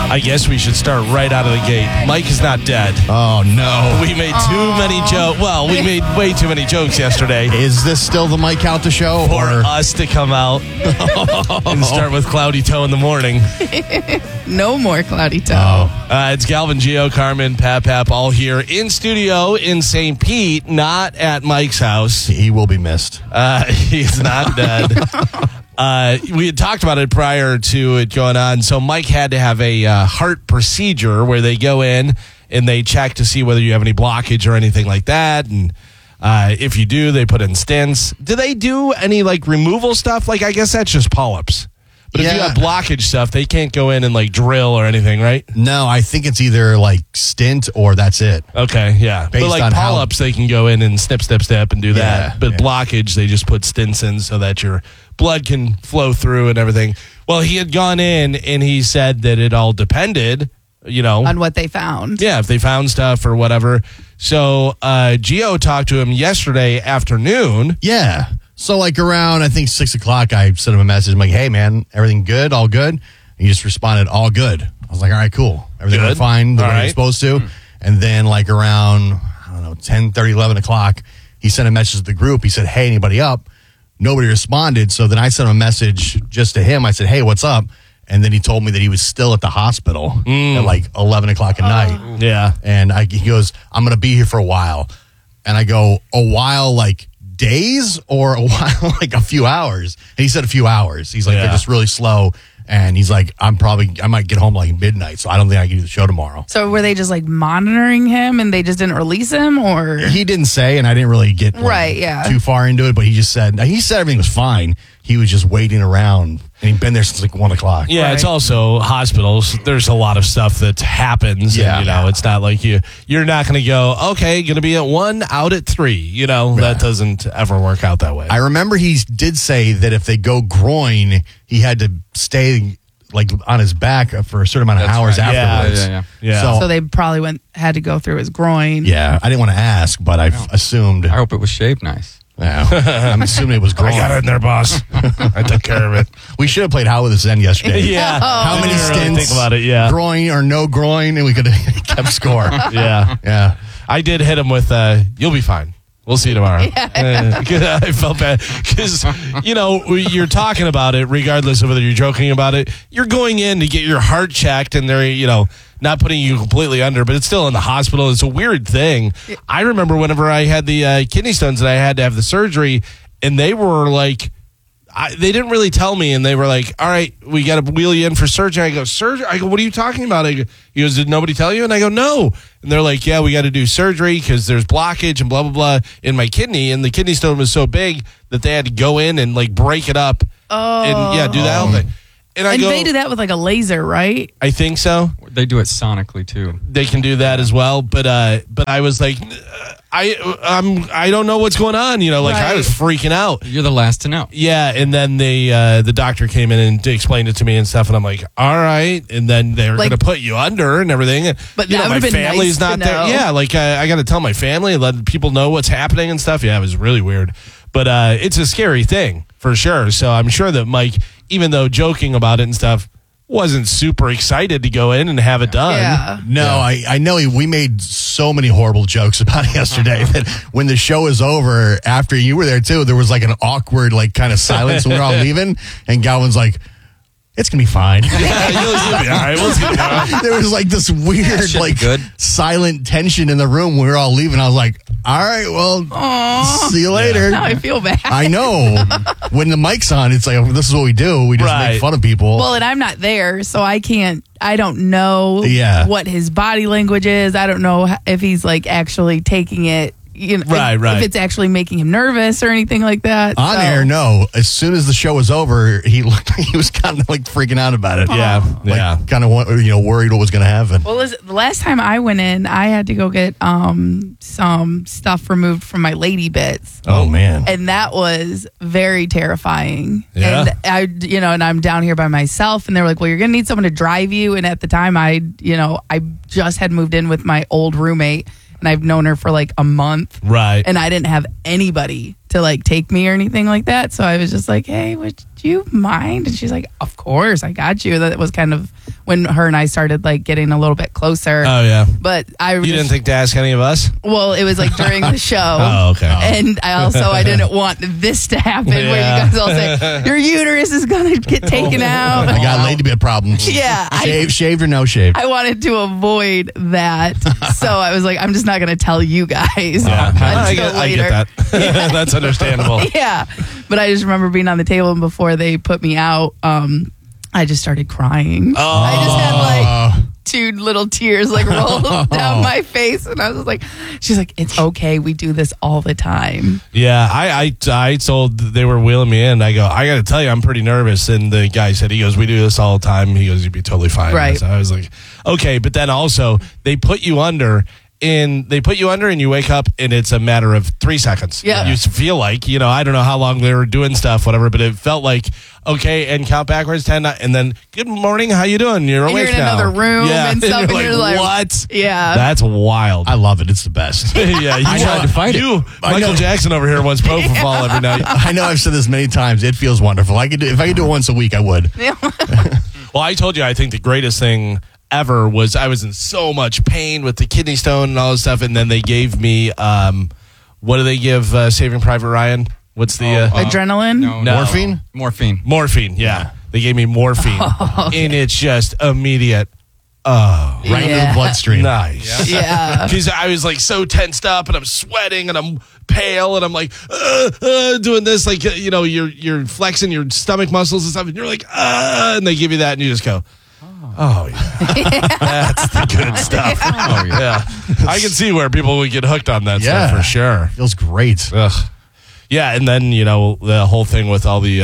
I guess we should start right out of the gate. Mike is not dead. Oh, no. We made too many jokes. Well, we made way too many jokes yesterday. Is this still the Mike Calta show? For us to come out and start with Cloudy Toe in the morning. No more Cloudy Toe. It's Galvin, Gio, Carmen, Pap, all here in studio in St. Pete, not at Mike's house. He will be missed. He's not dead. We had talked about it prior to it going on. So Mike had to have a heart procedure where they go in and they check to see whether you have any blockage or anything like that. And if you do, they put in stents. Do they do any like removal stuff? Like, I guess that's just polyps. But if you have blockage stuff, they can't go in and like drill or anything, right? No, I think it's either like stint or that's it. Okay, yeah. Based But like on polyps, they can go in and snip and do that. But blockage, they just put stents in so that your blood can flow through and everything. Well, he had gone in and he said that it all depended, on what they found. Yeah, if they found stuff or whatever. So Gio talked to him yesterday afternoon. Yeah. So like around, I think 6 o'clock, I sent him a message. I'm like, hey, man, everything good? All good? And he just responded, all good. I was like, all right, cool. Everything went fine the way it's supposed to. And then like around, 10:30, 11 o'clock, he sent a message to the group. He said, hey, anybody up? Nobody responded. So then I sent him a message just to him. I said, hey, what's up? And then he told me that he was still at the hospital at like 11 o'clock at night. Yeah. And he goes, I'm going to be here for a while. And I go, a while like days or a while like a few hours? And he said a few hours. He's like, they're just really slow. And he's like, I might get home like midnight, so I don't think I can do the show tomorrow. So were they just like monitoring him and they just didn't release him, or? He didn't say, and I didn't really get too far into it, but he said everything was fine. He was just waiting around, and he'd been there since like 1 o'clock. Yeah, It's also hospitals. There's a lot of stuff that happens. Yeah. And, it's not like you're not going to go, okay, going to be at 1, out at 3. That doesn't ever work out that way. I remember he did say that if they go groin, he had to stay like on his back for a certain amount of hours afterwards. Yeah. So they probably had to go through his groin. Yeah, I didn't want to ask, but I assumed. I hope it was shaved nice. Yeah, I'm assuming it was groin. I got it in there, boss. I took care of it. We should have played How With This End yesterday. Yeah. How many stints? Think about it. Yeah. Groin or no groin, and we could have kept score. Yeah. I did hit him with, you'll be fine. We'll see you tomorrow. I felt bad because, you're talking about it, regardless of whether you're joking about it. You're going in to get your heart checked, and they're, not putting you completely under, but it's still in the hospital. It's a weird thing. I remember whenever I had the kidney stones and I had to have the surgery, and they were like, they didn't really tell me, and they were like, all right, we got to wheel you in for surgery. I go, surgery? I go, what are you talking about? He goes, did nobody tell you? And I go, no. And they're like, yeah, we got to do surgery because there's blockage and blah, blah, blah in my kidney. And the kidney stone was so big that they had to go in and like break it up and do that whole thing. And they do that with like a laser, right? I think so. They do it sonically too. They can do that as well. But I was like, I don't know what's going on. I was freaking out. You're the last to know. Yeah, and then the doctor came in and explained it to me and stuff, and I'm like, all right. And then they were going to put you under and everything. But that my family's not there. Yeah, like I got to tell my family, let people know what's happening and stuff. Yeah, it was really weird. But it's a scary thing for sure. So I'm sure that Mike, even though joking about it and stuff, wasn't super excited to go in and have it done. Yeah. No, I know we made so many horrible jokes about it yesterday that when the show was over, after you were there too, there was like an awkward like kind of silence when we were all leaving, and Galvin's like, it's going to be fine. All right, there was like this weird like silent tension in the room when we were all leaving. I was like, all right, well, see you later. Now I feel bad. I know. When the mic's on, it's like, this is what we do. We just make fun of people. Well, and I'm not there, so I don't know what his body language is. I don't know if he's like actually taking it. If it's actually making him nervous or anything like that. On air, no. As soon as the show was over, he looked like he was kind of like freaking out about it. Yeah. Kind of worried what was going to happen. Well, the last time I went in, I had to go get some stuff removed from my lady bits. Oh man. And that was very terrifying. Yeah. And and I'm down here by myself, and they were like, well, you're going to need someone to drive you. And at the time I just had moved in with my old roommate. And I've known her for like a month. Right. And I didn't have anybody to like take me or anything like that. So I was just like, hey, would you mind? And she's like, of course, I got you. That was kind of when her and I started like getting a little bit closer. Oh yeah. But you didn't think to ask any of us? Well, it was like during the show. Oh, okay. And I didn't want this to happen where you guys all say, your uterus is going to get taken out. I got lady bit problems. Yeah. Shaved or no shaved? I wanted to avoid that. So I was like, I'm just not going to tell you guys Yeah. I until later. get that. That's understandable. Yeah. But I just remember being on the table, and before they put me out, I just started crying. Oh. I just had like 2 little tears like roll down my face, and I was like, she's like, it's okay, we do this all the time. Yeah, I told, they were wheeling me in. I go, I got to tell you, I'm pretty nervous. And the guy said, he goes, we do this all the time. He goes, you'd be totally fine. Right. So I was like, okay. But then also they put you under. And you wake up and it's a matter of 3 seconds. Yeah. You feel like, I don't know how long they were doing stuff, whatever, but it felt like, okay, and count backwards 10, and then good morning, how you doing? You're awake in now. another room and stuff, and you're like, what? Yeah. That's wild. I love it. It's the best. Yeah, I tried to fight it. Michael Jackson over here wants propofol every night. I know I've said this many times. It feels wonderful. If I could do it once a week, I would. Well, I told you, I think the greatest thing ever was I was in so much pain with the kidney stone and all this stuff, and then they gave me what do they give Saving Private Ryan? What's the adrenaline? No. Morphine, yeah. They gave me morphine, and it's just immediate. Oh, right into the bloodstream. Nice. Yeah. Because I was like so tensed up and I'm sweating and I'm pale and I'm like doing this, like, you're flexing your stomach muscles and stuff, and you're like, and they give you that and you just go, oh, yeah. That's the good stuff. Oh, yeah. I can see where people would get hooked on that stuff for sure. Feels great. Ugh. Yeah, and then, the whole thing with all the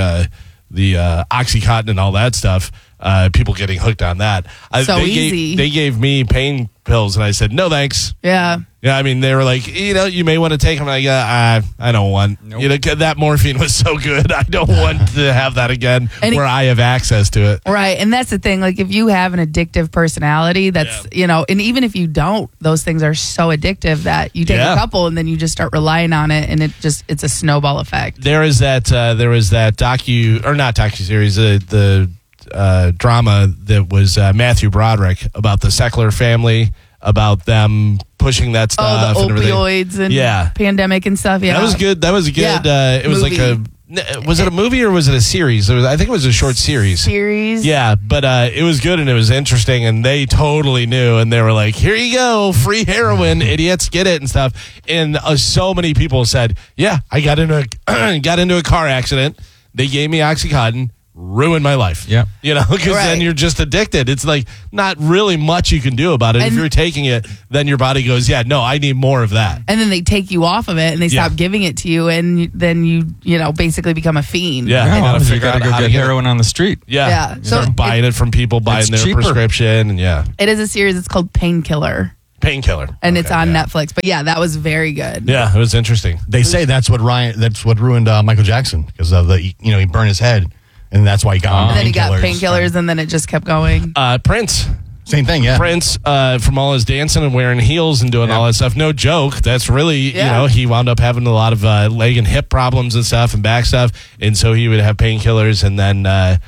Oxycontin and all that stuff, people getting hooked on that. They gave me pain pills, and I said, no, thanks. Yeah. Yeah, I mean, they were like, you may want to take them. I'm like, I don't want. Nope. That morphine was so good. I don't want to have that again where I have access to it. Right, and that's the thing. Like, if you have an addictive personality, that's, and even if you don't, those things are so addictive that you take a couple and then you just start relying on it, and it's a snowball effect. There was that docu-series, the drama that was Matthew Broderick about the Sackler family, about them pushing that stuff. The opioids and pandemic and stuff. Yeah, that was good. It was movie. Was it a movie or was it a series? I think it was a short series. Yeah, but it was good and it was interesting, and they totally knew, and they were like, here you go, free heroin, idiots, get it and stuff. And so many people said, yeah, I got into a car accident. They gave me Oxycontin. Ruined my life. Yeah. Because then you're just addicted. It's like not really much you can do about it. And if you're taking it, then your body goes, I need more of that. And then they take you off of it and they stop giving it to you, and then you basically become a fiend. Yeah. You got to go get heroin on the street. Yeah. Start buying it from people, buying their prescription, and It is a series. It's called Painkiller. And it's on Netflix. But that was very good. Yeah, it was interesting. They say that's what ruined Michael Jackson, because of he burned his head. And that's why he got And then he got painkillers, and then it just kept going. Prince. Same thing, yeah. Prince, from all his dancing and wearing heels and doing all that stuff, no joke. That's really, he wound up having a lot of leg and hip problems and stuff and back stuff. And so he would have painkillers. And then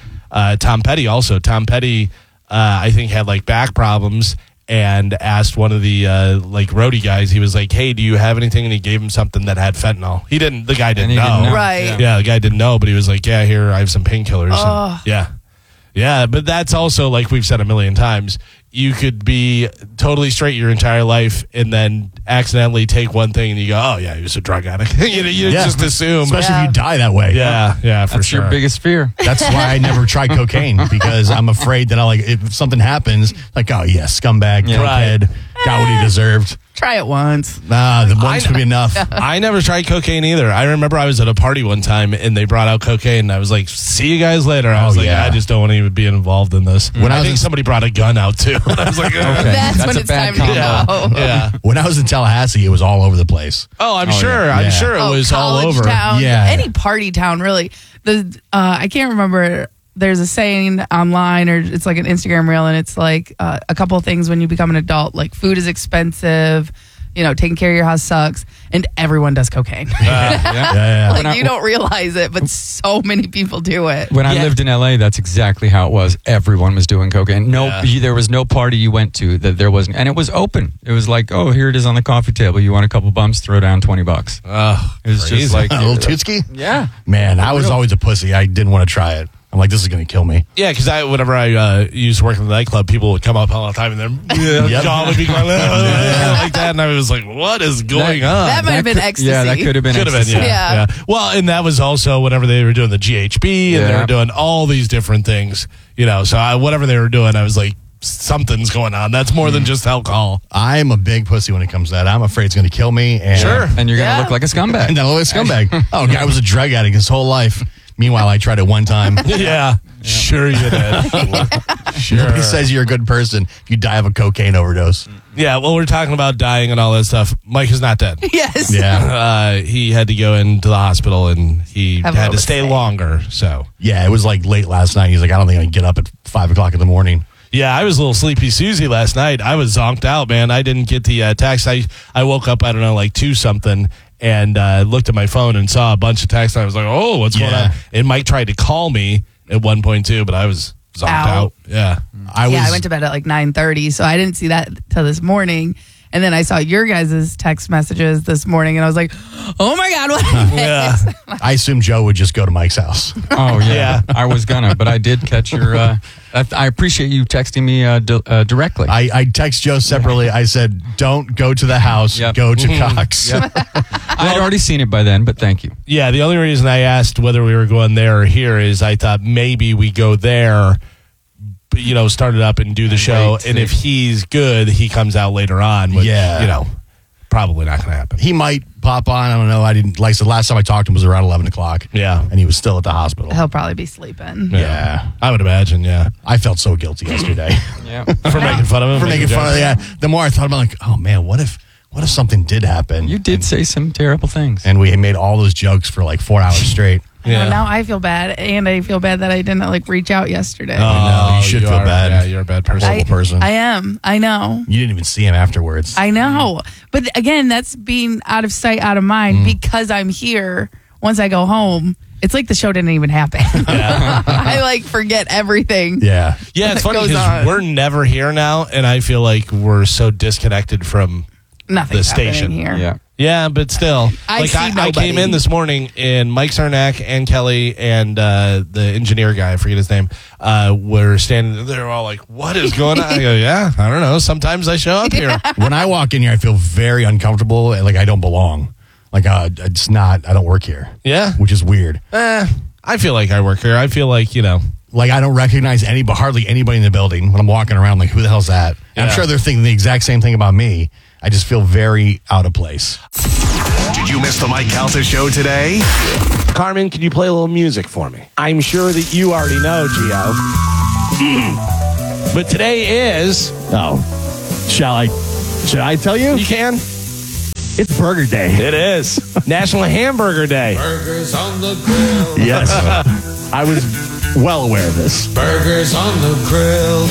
Tom Petty also. Tom Petty, I think, had back problems, and asked one of the roadie guys, he was like, hey, do you have anything? And he gave him something that had fentanyl. The guy didn't know. Right. Yeah, the guy didn't know, but he was like, yeah, here, I have some painkillers. Oh. Yeah, but that's also, like we've said a million times, you could be totally straight your entire life and then accidentally take one thing and you go, oh, yeah, he was a drug addict. you just assume. Especially if you die that way. Yeah, for That's sure. your biggest fear. That's why I never tried cocaine, because I'm afraid that if something happens, scumbag, cokehead, got what he deserved. Try it once. The once would be enough. I never tried cocaine either. I remember I was at a party one time and they brought out cocaine and I was like, see you guys later. I was I just don't want to even be involved in this. I think somebody brought a gun out too. And I was like, That's when it's time to go. Yeah. When I was in Tallahassee, it was all over the place. Oh, I'm sure. Yeah. I'm sure it was all over. Town, yeah. Any party town, really. I can't remember. There's a saying online, or it's like an Instagram reel, and it's like a couple of things when you become an adult, like food is expensive, taking care of your house sucks, and everyone does cocaine. Like, you don't realize it, but so many people do it. When I lived in LA, that's exactly how it was. Everyone was doing cocaine. There was no party you went to that there wasn't, and it was open. It was like, oh, here it is on the coffee table. You want a couple bumps? Throw down $20. It was just like a little Tootski. Yeah, man, I was always a pussy. I didn't want to try it. I'm like, this is going to kill me. Yeah, because whenever I used to work in the nightclub, people would come up all the time and their jaw would be going like that. And I was like, what is going on? That might have been ecstasy. Yeah, that could have been ecstasy. Yeah. Well, and that was also whenever they were doing the GHB and they were doing all these different things, So whatever they were doing, I was like, something's going on. That's more than just alcohol. I'm a big pussy when it comes to that. I'm afraid it's going to kill me. And And you're going to look like a scumbag. And I'll look like a scumbag. Oh, guy was a drug addict his whole life. Meanwhile, I tried it one time. Sure you did. Sure. He says you're a good person if you die of a cocaine overdose. Yeah, well, we're talking about dying and all that stuff. Mike is not dead. Yes. Yeah. He had to go into the hospital and he had to stay longer. So yeah, it was like late last night. He's like, I don't think I can get up at 5 o'clock in the morning. Yeah, I was a little sleepy Susie last night. I was zonked out, man. I didn't get the text. I woke up, I don't know, like 2-something. And looked at my phone and saw a bunch of texts. And I was like, "Oh, what's going on?" And Mike tried to call me at one point too, but I was zonked out. Yeah, I went to bed at like 9:30, so I didn't see that till this morning. And then I saw your guys' text messages this morning, and I was like, "Oh my God, what happened?" I assumed Joe would just go to Mike's house. Oh yeah, I was gonna, but I did catch your. I appreciate you texting me directly. I text Joe separately. I said, "Don't go to the house. Go to Cox." I had already seen it by then, but thank you. Yeah, the only reason I asked whether we were going there or here is I thought maybe we go there. Start it up and do the show. And if he's good, he comes out later on. Which, probably not going to happen. He might pop on. I don't know. I didn't like the last time I talked to him was around 11 o'clock. Yeah. And he was still at the hospital. He'll probably be sleeping. Yeah. I would imagine. Yeah. I felt so guilty yesterday. For making fun of him. For making fun of him. Yeah. The more I thought about it, like, oh man, what if something did happen? You did say some terrible things. And we made all those jokes for like 4 hours straight. Yeah. Now I feel bad, and I feel bad that I didn't reach out yesterday. Oh, no, you should feel bad. Yeah, you're a bad person. I am. I know. You didn't even see him afterwards. I know. But again, that's being out of sight, out of mind because I'm here. Once I go home, it's like the show didn't even happen. Yeah. I forget everything. Yeah. Yeah, it's funny because we're never here now, and I feel like we're so disconnected from the station here. Yeah, but still. I came in this morning and Mike Sarnak and Kelly and the engineer guy, I forget his name, were standing there all like, what is going on? I go, I don't know. Sometimes I show up here. When I walk in here, I feel very uncomfortable and like I don't belong. Like, it's not, I don't work here. Yeah. Which is weird. I feel like I work here. I feel like, like I don't recognize hardly anybody in the building when I'm walking around. Like, who the hell's that? Yeah. I'm sure they're thinking the exact same thing about me. I just feel very out of place. Did you miss the Mike Calta show today? Carmen, can you play a little music for me? I'm sure that you already know, Gio. But today is... Oh, should I tell you? You can. It's Burger Day. It is. National Hamburger Day. Burgers on the grill. Yes. I was well aware of this. Burgers on the grill.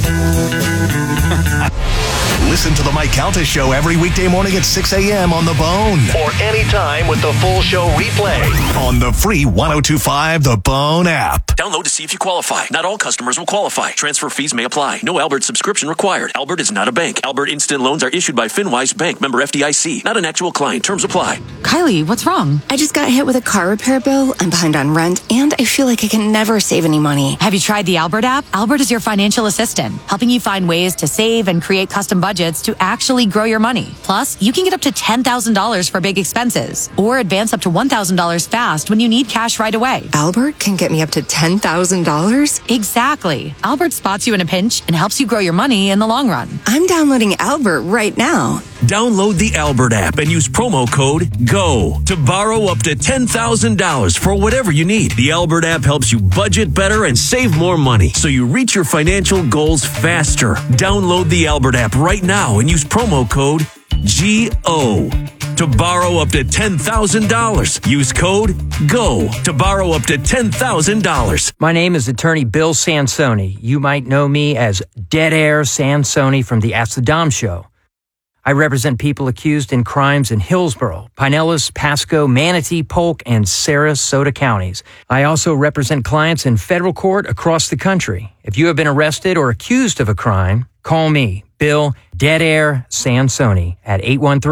Listen to the Mike Calta Show every weekday morning at 6 a.m. on The Bone. Or anytime with the full show replay on the free 102.5 The Bone app. Download to see if you qualify. Not all customers will qualify. Transfer fees may apply. No Albert subscription required. Albert is not a bank. Albert Instant Loans are issued by FinWise Bank, member FDIC. Not an actual client. Terms apply. Kylie, what's wrong? I just got hit with a car repair bill. I'm behind on rent, and I feel like I can never save any money. Have you tried the Albert app? Albert is your financial assistant, helping you find ways to save and create custom budgets to actually grow your money. Plus, you can get up to $10,000 for big expenses or advance up to $1,000 fast when you need cash right away. Albert can get me up to $10,000? Exactly. Albert spots you in a pinch and helps you grow your money in the long run. I'm downloading Albert right now. Download the Albert app and use promo code GO to borrow up to $10,000 for whatever you need. The Albert app helps you budget better and save more money so you reach your financial goals faster. Download the Albert app right now and use promo code GO to borrow up to $10,000. Use code GO to borrow up to $10,000. My name is attorney Bill Sansoni. You might know me as Dead Air Sansoni from the Ask the Dom show. I represent people accused in crimes in Hillsborough, Pinellas, Pasco, Manatee, Polk, and Sarasota counties. I also represent clients in federal court across the country. If you have been arrested or accused of a crime, call me, Bill Dead Air Sansoni, at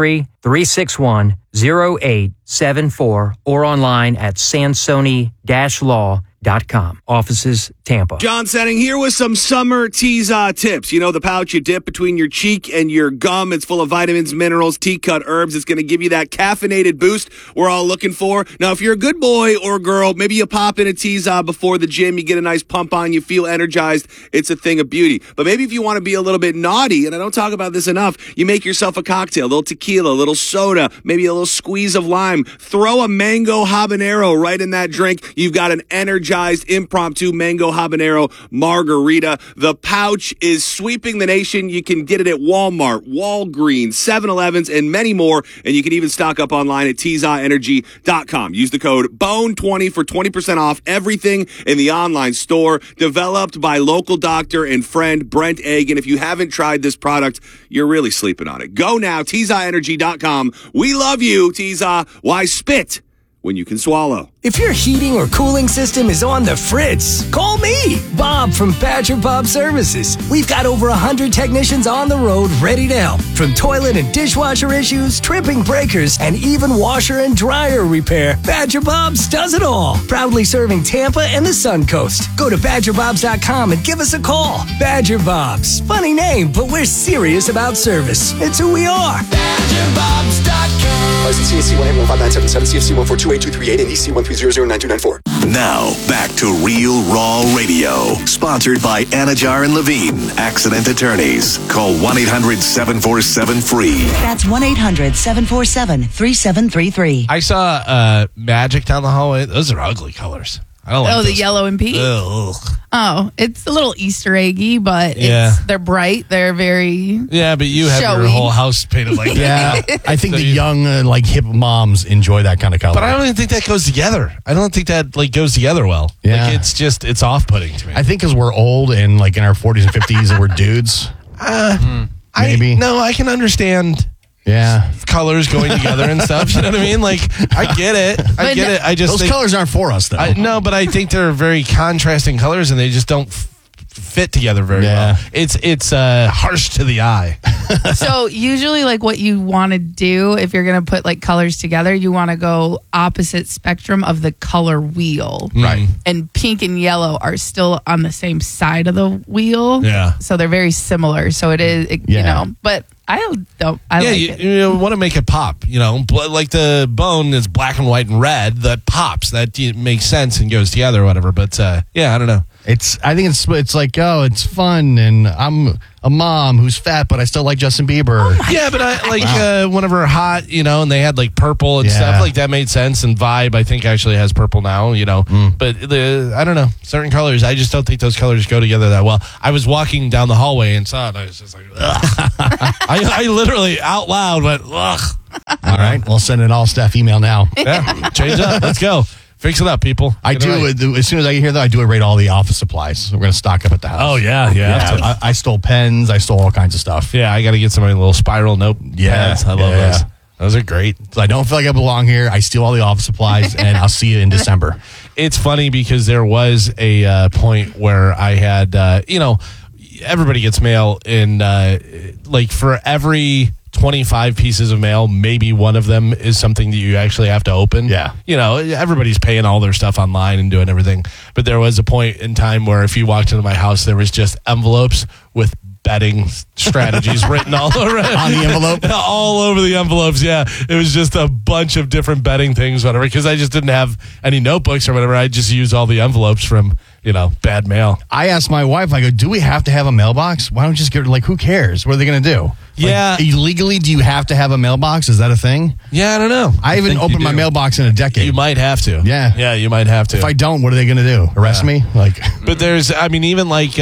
813-361-0874 or online at sansoni-law.com. Offices, Tampa. John Setting here with some summer Teaza tips. You know, the pouch you dip between your cheek and your gum. It's full of vitamins, minerals, tea-cut herbs. It's going to give you that caffeinated boost we're all looking for. Now, if you're a good boy or girl, maybe you pop in a Teaza before the gym. You get a nice pump on. You feel energized. It's a thing of beauty. But maybe if you want to be a little bit naughty, and I don't talk about this enough, you make yourself a cocktail, a little tequila, a little soda, maybe a little squeeze of lime. Throw a mango habanero right in that drink. You've got an energized impromptu mango habanero margarita. The pouch is sweeping the nation. You can get it at Walmart, Walgreens, 7-Elevens, and many more. And you can even stock up online at TeazaEnergy.com. Use the code BONE20 for 20% off everything in the online store. Developed by local doctor and friend Brent Egg. And if you haven't tried this product, you're really sleeping on it. Go now, TeazaEnergy.com. We love you, Teaza. Why spit when you can swallow? If your heating or cooling system is on the fritz, call me, Bob from Badger Bob Services. We've got over 100 technicians on the road ready to help. From toilet and dishwasher issues, tripping breakers, and even washer and dryer repair, Badger Bob's does it all. Proudly serving Tampa and the Sun Coast. Go to BadgerBobs.com and give us a call. Badger Bobs. Funny name, but we're serious about service. It's who we are. BadgerBobs.com. License CAC 1815977, CFC 1428238, and EC 1300924. Now, back to Real Raw Radio. Sponsored by Anajar and Levine, accident attorneys. Call 1-800-747-FREE. That's 1-800-747-3733. I saw Magic down the hallway. Those are ugly colors. I don't like the those. yellow and pink? Ugh. Oh, it's a little Easter eggy, but they're bright. They're very Yeah, but you have showy. your whole house painted like that. Yeah, I think the young, hip moms enjoy that kind of color. But I don't even think that goes together. I don't think that goes together well. Yeah. It's off-putting to me. I think because we're old and in our 40s and 50s and we're dudes. Maybe. I can understand. Yeah, colors going together and stuff. You know what I mean? I get it. I get it. I just those colors aren't for us, though. No, but I think they're very contrasting colors, and they just don't fit together very well. It's harsh to the eye. So usually, what you want to do if you're going to put colors together, you want to go opposite spectrum of the color wheel, right? And pink and yellow are still on the same side of the wheel. Yeah. So they're very similar. So it is, you know, but. I don't. I like it. You want to make it pop. Like the bone is black and white and red. That pops. That makes sense and goes together or whatever. But I don't know. I think it's like, it's fun, and I'm a mom who's fat, but I still like Justin Bieber. Yeah, but I whenever hot, and they had purple and stuff, that made sense. And Vibe, I think, actually has purple now, But I don't know, certain colors, I just don't think those colors go together that well. I was walking down the hallway and saw it, and I was just like, ugh. I literally out loud went, ugh. All right, we'll send an all staff email now. Yeah, change up. Let's go. Fix it up, people. I do. As soon as I get here, though, I do rate all the office supplies. We're going to stock up at the house. Oh, yeah. I stole pens. I stole all kinds of stuff. Yeah, I got to get somebody a little spiral note. Yeah, pens. I love those. Those are great. So I don't feel like I belong here. I steal all the office supplies, and I'll see you in December. It's funny because there was a point where I had, everybody gets mail in, for every 25 pieces of mail, maybe one of them is something that you actually have to open. Yeah. Everybody's paying all their stuff online and doing everything. But there was a point in time where if you walked into my house, there was just envelopes with betting strategies written all over on the envelope, all over the envelopes. Yeah, it was just a bunch of different betting things, whatever. Because I just didn't have any notebooks or whatever. I just used all the envelopes from bad mail. I asked my wife, I go, do we have to have a mailbox? Why don't you just get who cares? What are they going to do? Yeah. Legally, do you have to have a mailbox? Is that a thing? Yeah, I don't know. I haven't opened my mailbox in a decade. You might have to. Yeah. Yeah, you might have to. If I don't, what are they going to do? Arrest me? But there's, even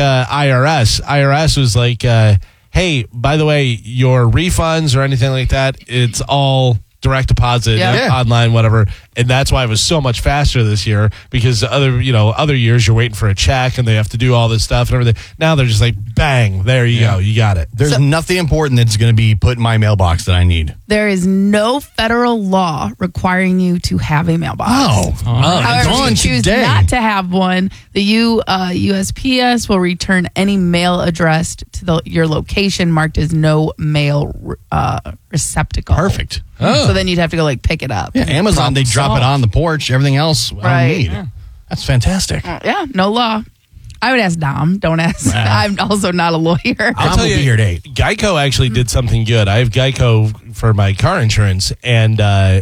IRS. IRS was like, hey, by the way, your refunds or anything like that, it's all direct deposit, online, whatever. And that's why it was so much faster this year, because other years you're waiting for a check and they have to do all this stuff and everything. Now they're just like, bang, there you go. You got it. There's nothing important that's going to be put in my mailbox that I need. There is no federal law requiring you to have a mailbox. However, if you choose not to have one, the USPS will return any mail addressed to your location marked as no mail receptacle. Perfect. So then you'd have to go pick it up. Yeah, Amazon, they drop it on the porch. Everything else, I don't need. Yeah. That's fantastic. No law. I would ask Dom. Don't ask. I'm also not a lawyer. I'll tell you, be here at 8. Geico actually did something good. I have Geico for my car insurance, and I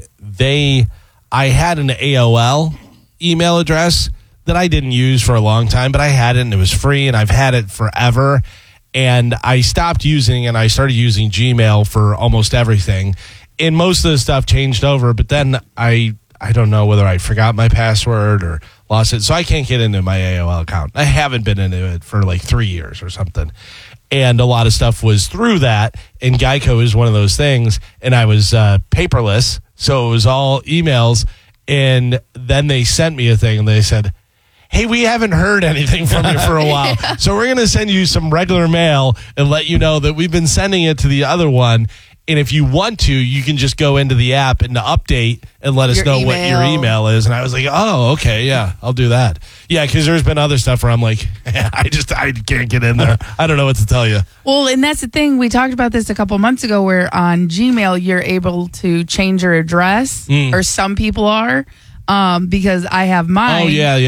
had an AOL email address that I didn't use for a long time, but I had it, and it was free, and I've had it forever. And I stopped using it, and I started using Gmail for almost everything. And most of the stuff changed over, but then I don't know whether I forgot my password or lost it. So I can't get into my AOL account. I haven't been into it for 3 years or something. And a lot of stuff was through that. And Geico is one of those things. And I was paperless. So it was all emails. And then they sent me a thing and they said, hey, we haven't heard anything from you for a while. So we're going to send you some regular mail and let you know that we've been sending it to the other one. And if you want to, you can just go into the app and update and let us know what your email is. And I was like, oh, okay, yeah, I'll do that. Yeah, because there's been other stuff where I'm like, I can't get in there. I don't know what to tell you. Well, and that's the thing. We talked about this a couple months ago where on Gmail, you're able to change your address, or some people are. Because I have mine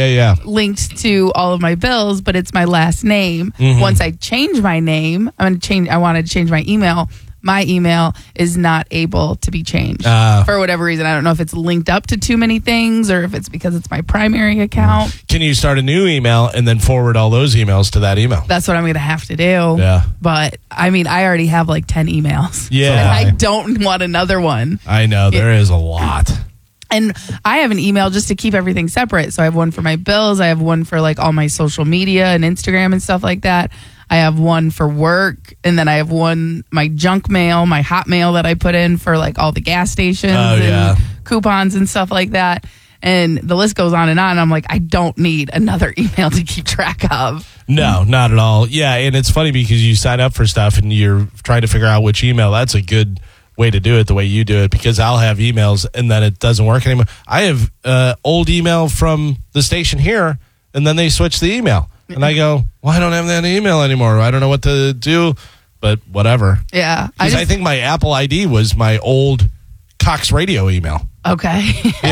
linked to all of my bills, but it's my last name. Mm-hmm. Once I change my name, I wanted to change my email. My email is not able to be changed for whatever reason. I don't know if it's linked up to too many things or if it's because it's my primary account. Can you start a new email and then forward all those emails to that email? That's what I'm going to have to do. Yeah. But I already have 10 emails. Yeah. And I don't want another one. I know. There is a lot. And I have an email just to keep everything separate. So I have one for my bills. I have one for all my social media and Instagram and stuff like that. I have one for work. And then I have my junk mail, my hot mail that I put in for all the gas stations and coupons and stuff like that. And the list goes on. And I'm like, I don't need another email to keep track of. No, not at all. Yeah. And it's funny because you sign up for stuff and you're trying to figure out which email. That's a good way to do it the way you do it, because I'll have emails and then it doesn't work anymore. I have old email from the station here and then they switch the email and I go, well, I don't have that email anymore. I don't know what to do, but whatever. Yeah. I think my Apple ID was my old Cox Radio email. Okay.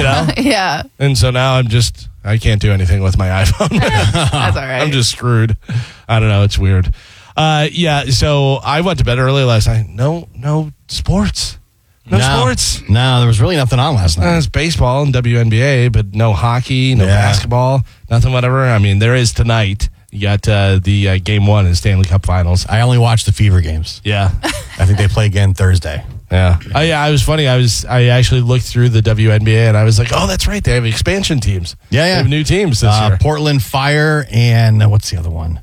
Yeah. And so now I can't do anything with my iPhone. That's all right. I'm just screwed. I don't know. It's weird. So I went to bed early last night. No sports. No sports. No, there was really nothing on last night. It's baseball and WNBA, but no hockey, no basketball, nothing, whatever. There is tonight. You got the Game 1 in Stanley Cup Finals. I only watched the Fever games. Yeah. I think they play again Thursday. Yeah. I was funny. I actually looked through the WNBA and I was like, oh, that's right. They have expansion teams. Yeah. They have new teams this year. Portland Fire and what's the other one?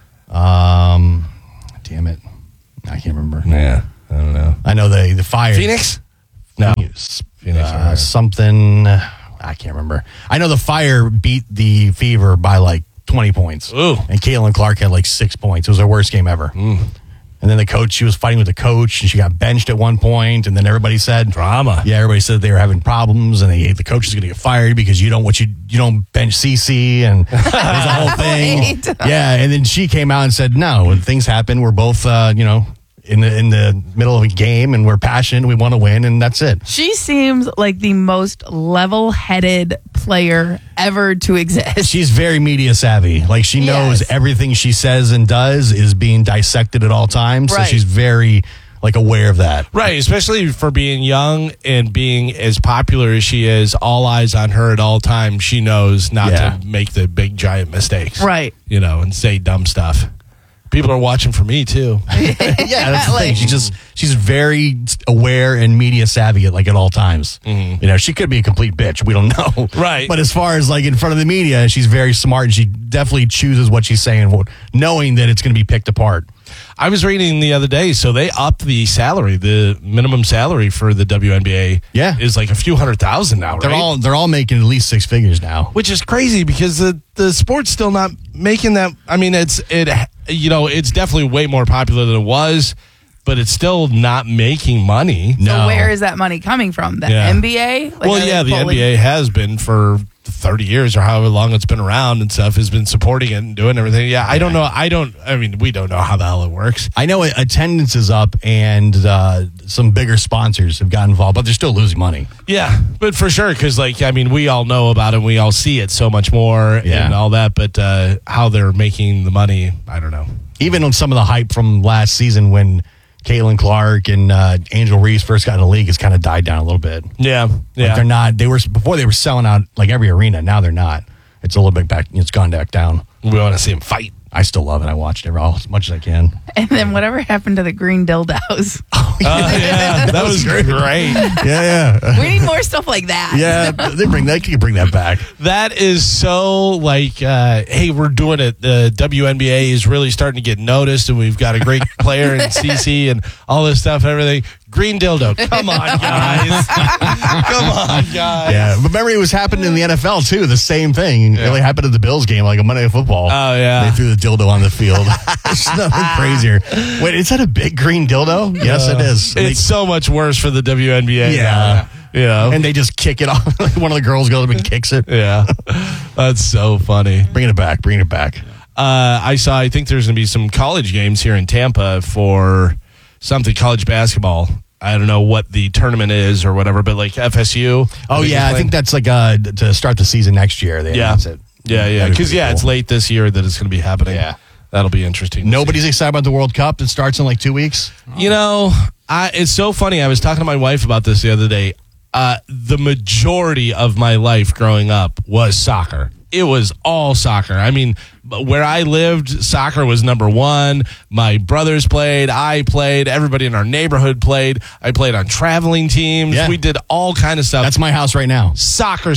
Damn it. I can't remember. Yeah. I don't know. I know the Fire. Phoenix? No. Phoenix. Something. I can't remember. I know the Fire beat the Fever by 20 points. Ooh. And Caitlin Clark had 6 points. It was her worst game ever. And then the coach, she was fighting with the coach and she got benched at one point. And then everybody said drama. Yeah, everybody said they were having problems and the coach is going to get fired because you don't bench CC and there's a whole thing. Right. Yeah, and then she came out and said, no, when things happen, we're both in the middle of a game and we're passionate, we want to win, and that's it. She seems like the most level-headed player ever to exist. She's very media savvy. She knows everything she says and does is being dissected at all times. Right. So she's very aware of that. Right, especially for being young and being as popular as she is, all eyes on her at all times. She knows not to make the big giant mistakes. Right. And say dumb stuff. People are watching for me too. Yeah, that's the thing. She's very aware and media savvy at all times. Mm-hmm. She could be a complete bitch. We don't know. Right. But as far as in front of the media, she's very smart and she definitely chooses what she's saying, knowing that it's going to be picked apart. I was reading the other day, so they upped the salary, the minimum salary for the WNBA. Yeah, is like a few $100,000 now. Right? They're all making at least six figures now, which is crazy because the sport's still not making that. I mean, it's definitely way more popular than it was, but it's still not making money. No. So where is that money coming from? The NBA? Well, yeah, the NBA has been for 30 years or however long it's been around and stuff, has been supporting it and doing everything. Yeah, I don't know. We don't know how the hell it works. I know attendance is up and some bigger sponsors have got involved, but they're still losing money. Yeah, but for sure, because, we all know about it and we all see it so much more and all that, but how they're making the money, I don't know. Even on some of the hype from last season when Caitlin Clark and Angel Reese first got in the league, it's kind of died down a little bit. Yeah. They're not. Before they were selling out like every arena. Now they're not. It's a little bit back. It's gone back down. We want to see them fight. I still love it. I watched it all as much as I can. And then whatever happened to the green dildos? That was great. Yeah. We need more stuff like that. Yeah, they can bring that back. That is so hey, we're doing it. The WNBA is really starting to get noticed, and we've got a great player in CC and all this stuff and everything. Green dildo. Come on, guys. Yeah, but remember it was happening in the NFL too. The same thing. It really happened at the Bills game, like a Monday Night Football. Oh yeah, they threw the dildo on the field. It's nothing crazier. Wait, is that a big green dildo? Yes, it is. It's so much worse for the WNBA. Yeah, and they just kick it off. One of the girls goes up and kicks it. Yeah, that's so funny. Bring it back. I think there's going to be some college games here in Tampa for something college basketball. I don't know what the tournament is or whatever, but like FSU. Oh yeah, I think that's to start the season next year. They announce it. Yeah, because cool. It's late this year that it's going to be happening. Yeah, that'll be interesting. Nobody's excited about the World Cup. It starts in like 2 weeks. It's so funny. I was talking to my wife about this the other day. The majority of my life growing up was soccer. It was all soccer. I mean, where I lived, soccer was number one. My brothers played. I played. Everybody in our neighborhood played. I played on traveling teams. Yeah. We did all kind of stuff. That's my house right now. Soccer.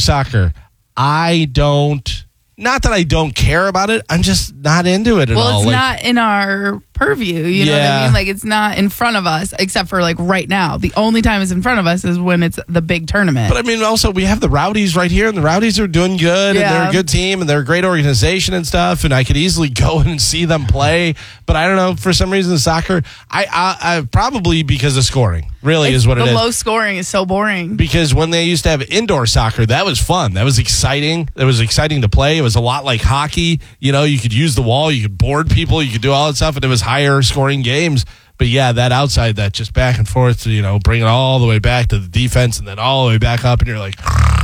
Not that I don't care about it. I'm just not into it at all. Well, it's not in our purview. You know what I mean? Like, it's not in front of us, except for like right now. The only time it's in front of us is when it's the big tournament. But I mean, also we have the Rowdies right here, and the Rowdies are doing good, and they're a good team, and they're a great organization and stuff. And I could easily go and see them play. But I don't know, for some reason, soccer, I probably because of scoring. Really is what it is. The low scoring is so boring. Because when they used to have indoor soccer, that was fun. That was exciting. It was exciting to play. It was a lot like hockey. You know, you could use the wall, you could board people, you could do all that stuff, and it was higher scoring games. But yeah, that outside, that just back and forth to, bring it all the way back to the defense and then all the way back up, and you're like,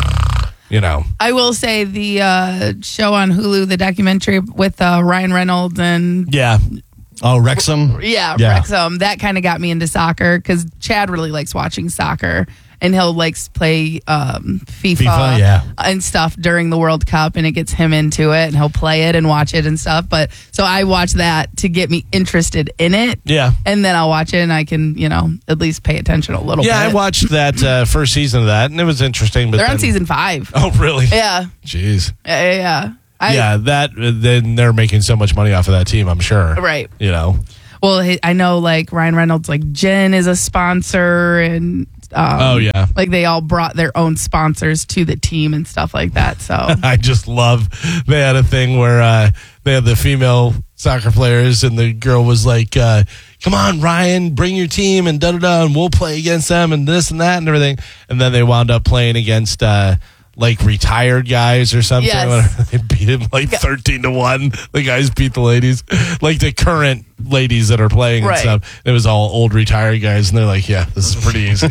I will say the show on Hulu, the documentary with Ryan Reynolds and... Yeah. Oh, Wrexham? Yeah, Wrexham. That kind of got me into soccer because Chad really likes watching soccer, and he'll play FIFA and stuff during the World Cup, and it gets him into it, and he'll play it and watch it and stuff. But so I watch that to get me interested in it. Yeah. And then I'll watch it, and I can, at least pay attention a little bit. Yeah, I watched that first season of that, and it was interesting. But they're on season 5. Oh, really? Yeah. Jeez. Yeah. Then they're making so much money off of that team, I'm sure. Right. Well, I know Ryan Reynolds, Jen is a sponsor, and they all brought their own sponsors to the team and stuff like that. So I just love they had a thing where they had the female soccer players, and the girl was like, "Come on, Ryan, bring your team and and we'll play against them and this and that and everything." And then they wound up playing against retired guys or something. Yes. They beat him 13-1. The guys beat the ladies, the current ladies that are playing and stuff. It was all old retired guys, and they're like, "Yeah, this is pretty easy."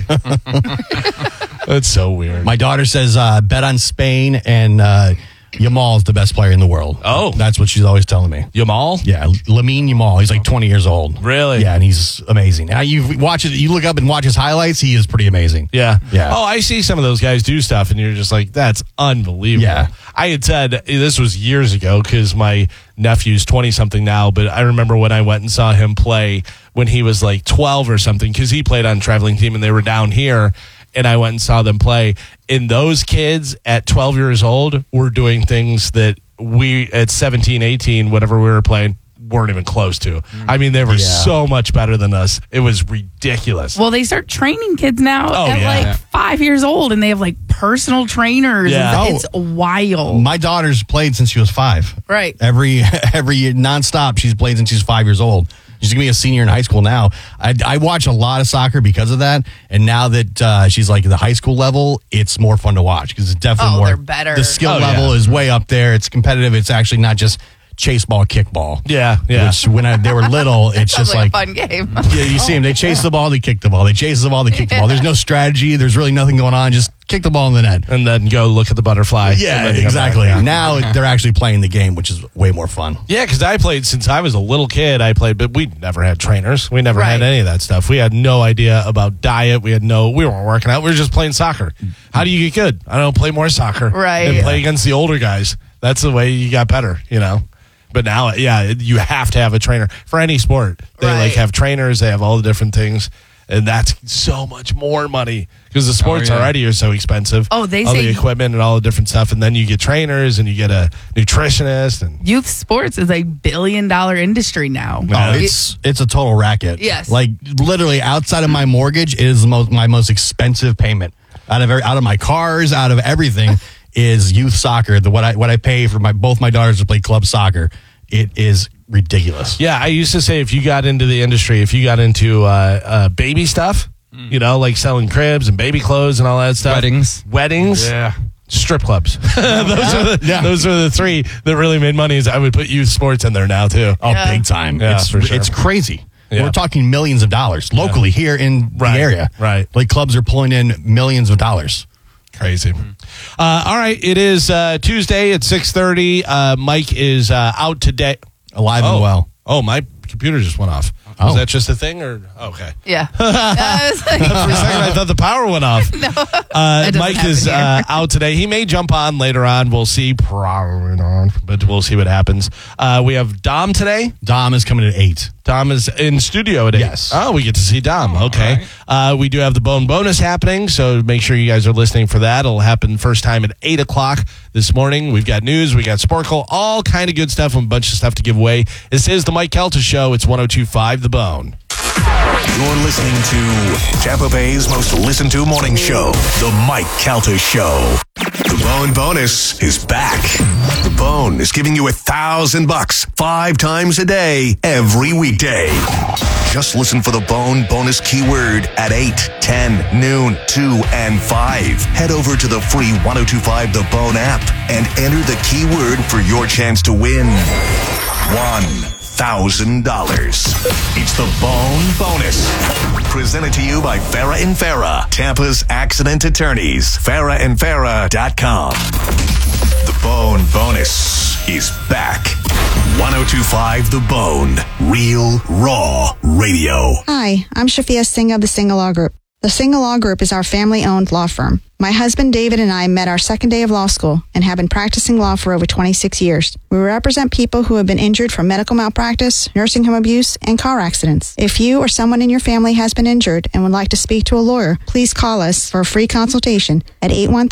That's so weird. My daughter says bet on Spain, and Yamal is the best player in the world. Oh. That's what she's always telling me. Yamal? Yeah, Lamine Yamal. He's 20 years old. Really? Yeah, and he's amazing. Now you look up and watch his highlights, he is pretty amazing. Yeah. Oh, I see some of those guys do stuff, and you're just like, that's unbelievable. Yeah. I had said, this was years ago, because my nephew's 20-something now, but I remember when I went and saw him play when he was 12 or something, because he played on a traveling team, and they were down here, and I went and saw them play. And those kids at 12 years old were doing things that we at 17, 18, whatever we were playing, weren't even close to. I mean, they were so much better than us. It was ridiculous. Well, they start training kids now at 5 years old, and they have like personal trainers. Yeah. It's wild. My daughter's played since she was 5. Right. Every year, nonstop, she's played since she's 5 years old. She's going to be a senior in high school now. I watch a lot of soccer because of that. And now that she's like at the high school level, it's more fun to watch because it's definitely more. They're better. The skill level is way up there. It's competitive. It's actually not just chase ball, kick ball. Yeah. Which when they were little, it's just like a fun game. Yeah, you see them. They chase the ball, they kick the ball. They chase the ball, they kick the ball. There's no strategy. There's really nothing going on. Just kick the ball in the net. And then go look at the butterfly. Yeah, exactly. Now they're actually playing the game, which is way more fun. Yeah, because I played since I was a little kid. But we never had trainers. We never had any of that stuff. We had no idea about diet. We weren't working out. We were just playing soccer. How do you get good? I don't know, play more soccer. Right. And play against the older guys. That's the way you got better, But now, you have to have a trainer for any sport. They have trainers. They have all the different things. And that's so much more money because the sports already are so expensive. Oh, they all say the equipment and all the different stuff, and then you get trainers and you get a nutritionist. And youth sports is $1 billion industry now. Oh, it's a total racket. Yes, like literally outside of my mortgage, it is my most expensive payment out of my cars, out of everything. Is youth soccer. What I pay for both my daughters to play club soccer. It is ridiculous. Yeah, I used to say if you got into the industry, if you got into baby stuff, like selling cribs and baby clothes and all that stuff. Weddings. Yeah. Strip clubs. Those are the three that really made money. I would put youth sports in there now too. Oh, big time. Yeah, for sure. It's crazy. Yeah. We're talking millions of dollars locally here in the area. Right. Like clubs are pulling in millions of dollars. Crazy. All right. It is Tuesday at 6:30. Mike is out today. Alive and well. Oh, my computer just went off. Was that just a thing or? Okay. Yeah. For a second, I thought the power went off. No. Mike is out today. He may jump on later on. We'll see. Probably not, but we'll see what happens. We have Dom today. Dom is coming at 8. Dom is in studio at 8. Yes. Oh, we get to see Dom. Okay. Right. We do have the Bone Bonus happening, so make sure you guys are listening for that. It'll happen first time at 8 o'clock this morning. We've got news. We got Sporkle. All kind of good stuff and a bunch of stuff to give away. This is the Mike Calta Show. It's 102.5 The Bone. You're listening to Tampa Bay's most listened to morning show, The Mike Calta Show. The Bone Bonus is back. The Bone is giving you $1,000 5 times a day, every weekday. Just listen for the Bone Bonus keyword at 8, 10, noon, 2, and 5. Head over to the free 102.5 The Bone app and enter the keyword for your chance to win $1,000. It's the Bone Bonus. Presented to you by Farah and Farah, Tampa's accident attorneys. FarahandFarah.com. The Bone Bonus is back. 102.5 The Bone. Real, raw radio. Hi, I'm Shafia Singh of the Singh Law Group. The Singh Law Group is our family-owned law firm. My husband David and I met our second day of law school and have been practicing law for over 26 years. We represent people who have been injured from medical malpractice, nursing home abuse, and car accidents. If you or someone in your family has been injured and would like to speak to a lawyer, please call us for a free consultation at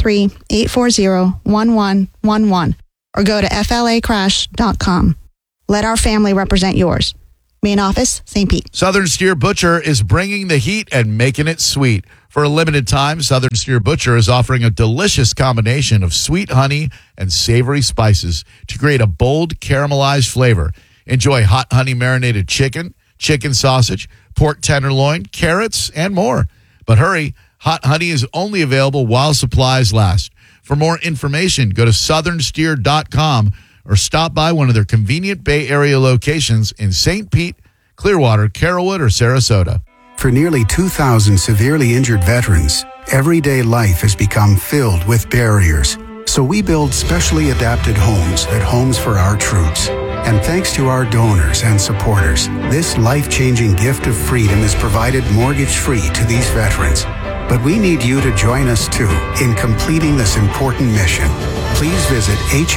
813-840-1111 or go to flacrash.com. Let our family represent yours. Main office, St. Pete. Southern Steer Butcher is bringing the heat and making it sweet. For a limited time, Southern Steer Butcher is offering a delicious combination of sweet honey and savory spices to create a bold caramelized flavor. Enjoy hot honey marinated chicken, chicken sausage, pork tenderloin, carrots, and more. But hurry, hot honey is only available while supplies last. For more information, go to southernsteer.com or stop by one of their convenient Bay Area locations in St. Pete, Clearwater, Carrollwood, or Sarasota. For nearly 2,000 severely injured veterans, everyday life has become filled with barriers. So we build specially adapted homes at Homes for Our Troops. And thanks to our donors and supporters, this life-changing gift of freedom is provided mortgage-free to these veterans. But we need you to join us, too, in completing this important mission. Please visit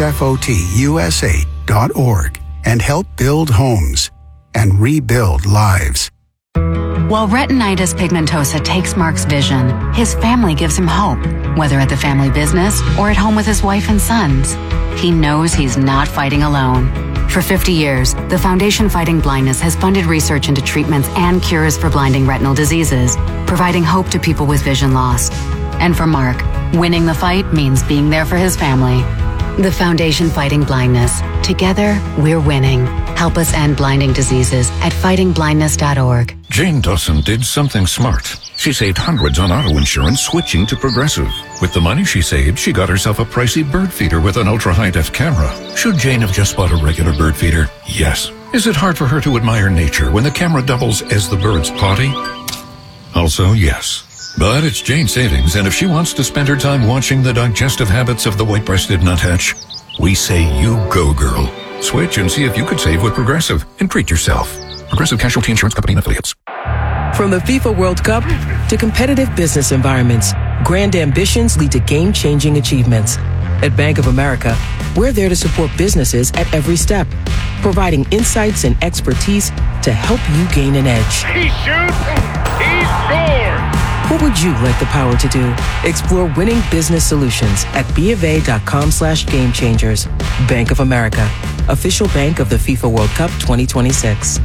hfotusa.org and help build homes and rebuild lives. While retinitis pigmentosa takes Mark's vision, his family gives him hope, whether at the family business or at home with his wife and sons. He knows he's not fighting alone. For 50 years, the Foundation Fighting Blindness has funded research into treatments and cures for blinding retinal diseases, providing hope to people with vision loss. And for Mark, winning the fight means being there for his family. The Foundation Fighting Blindness. Together, we're winning. Help us end blinding diseases at fightingblindness.org. Jane Dawson did something smart. She saved hundreds on auto insurance switching to Progressive. With the money she saved, she got herself a pricey bird feeder with an ultra-high-def camera. Should Jane have just bought a regular bird feeder? Yes. Is it hard for her to admire nature when the camera doubles as the bird's potty? Also, yes. But it's Jane's savings, and if she wants to spend her time watching the digestive habits of the white-breasted nuthatch, we say you go, girl. Switch and see if you could save with Progressive and treat yourself. Progressive Casualty Insurance Company and Affiliates. From the FIFA World Cup to competitive business environments, grand ambitions lead to game-changing achievements. At Bank of America, we're there to support businesses at every step, providing insights and expertise to help you gain an edge. He shoots, he scores! What would you like the power to do? Explore winning business solutions at BofA.com/gamechangers. Bank of America, official bank of the FIFA World Cup 2026.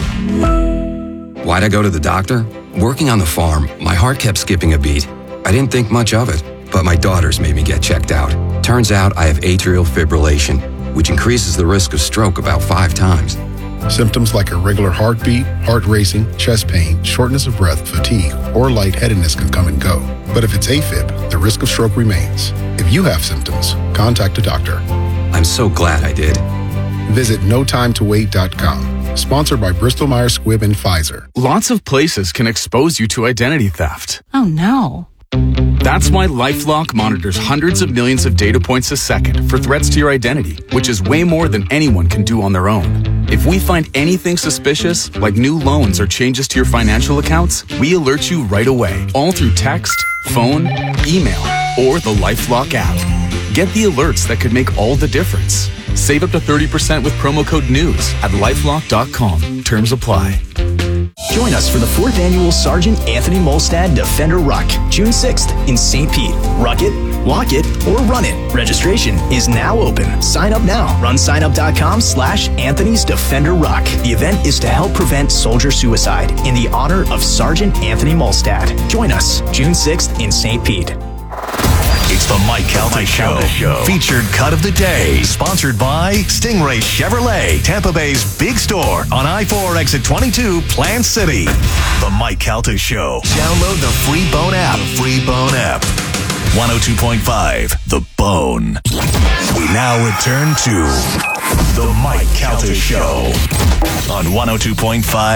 Why'd I go to the doctor? Working on the farm, my heart kept skipping a beat. I didn't think much of it, but my daughters made me get checked out. Turns out I have atrial fibrillation, which increases the risk of stroke about 5 times. Symptoms like irregular heartbeat, heart racing, chest pain, shortness of breath, fatigue, or lightheadedness can come and go. But if it's AFib, the risk of stroke remains. If you have symptoms, contact a doctor. I'm so glad I did. Visit notimetowait.com. Sponsored by Bristol Myers Squibb and Pfizer. Lots of places can expose you to identity theft. Oh no. That's why LifeLock monitors hundreds of millions of data points a second for threats to your identity, which is way more than anyone can do on their own. If we find anything suspicious, like new loans or changes to your financial accounts, we alert you right away, all through text, phone, email, or the LifeLock app. Get the alerts that could make all the difference. Save up to 30% with promo code NEWS at LifeLock.com. Terms apply. Join us for the 4th annual Sergeant Anthony Molstad Defender Ruck, June 6th in St. Pete. Ruck it, walk it, or run it. Registration is now open. Sign up now. Run signup.com/Anthony's Defender Ruck. The event is to help prevent soldier suicide in the honor of Sergeant Anthony Molstad. Join us June 6th in St. Pete. It's the Mike Calta Show. Featured cut of the day. Sponsored by Stingray Chevrolet, Tampa Bay's big store on I-4 exit 22, Plant City. The Mike Calta Show. Download the free Bone app. 102.5, The Bone. We now return to the Mike Calta Show on 102.5.